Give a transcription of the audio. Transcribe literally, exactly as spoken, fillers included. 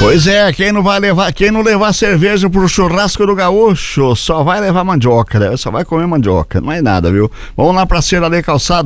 Pois é, quem não vai levar, quem não levar cerveja pro churrasco do gaúcho, só vai levar mandioca, né? Só vai comer mandioca, não é nada, viu? Vamos lá pra Cera de Calçado.